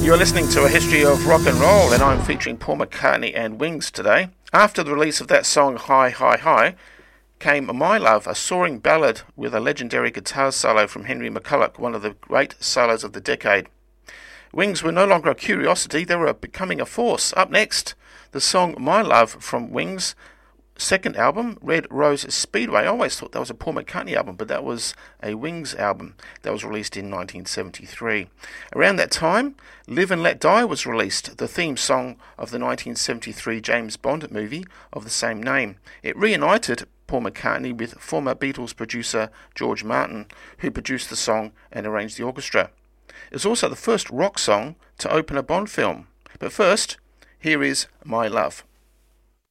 You're listening to A History of Rock and Roll, and I'm featuring Paul McCartney and Wings today. After the release of that song, Hi, Hi, Hi, came My Love, a soaring ballad with a legendary guitar solo from Henry McCulloch, one of the great solos of the decade. Wings were no longer a curiosity, they were becoming a force. Up next, the song My Love from Wings' second album, Red Rose Speedway. I always thought that was a Paul McCartney album, but that was a Wings album that was released in 1973. Around that time, Live and Let Die was released, the theme song of the 1973 James Bond movie of the same name. It reunited Paul McCartney with former Beatles producer George Martin, who produced the song and arranged the orchestra. It was also the first rock song to open a Bond film. But first, here is My Love.